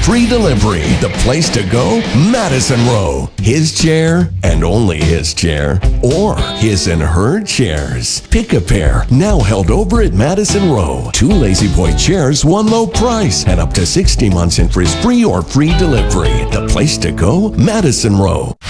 free delivery. The place to go? Madison Row. His chair and only his chair. Or his and her chairs. Pick a pair. Now held over at Madison Row. 2 Lazy Boy chairs, 1 low price. And up to 60 months interest free or free delivery. The place to go? Madison Row.